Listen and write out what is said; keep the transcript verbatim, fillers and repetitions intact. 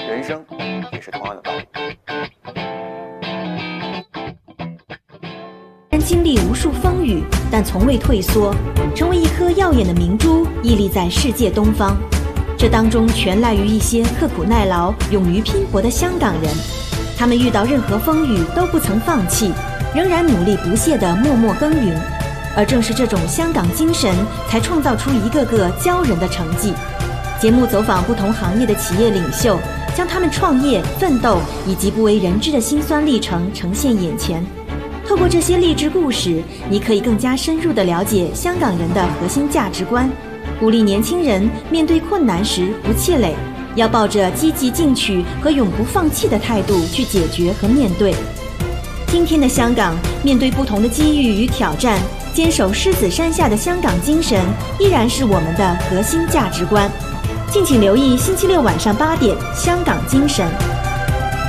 人生也是同样的道理。 虽然经历无数风雨，但从未退缩，成为一颗耀眼的明珠，屹立在世界东方。这当中全赖于一些刻苦耐劳、勇于拼搏的香港人。他们遇到任何风雨都不曾放弃，仍然努力不懈地默默耕耘。而正是这种香港精神，才创造出一个个骄人的成绩。节目走访不同行业的企业领袖，将他们创业、奋斗以及不为人知的辛酸历程呈现眼前。透过这些励志故事，你可以更加深入地了解香港人的核心价值观，鼓励年轻人面对困难时不气馁，要抱着积极进取和永不放弃的态度去解决和面对。今天的香港，面对不同的机遇与挑战，坚守狮子山下的香港精神依然是我们的核心价值观。敬请留意星期六晚上八点《香港精神》。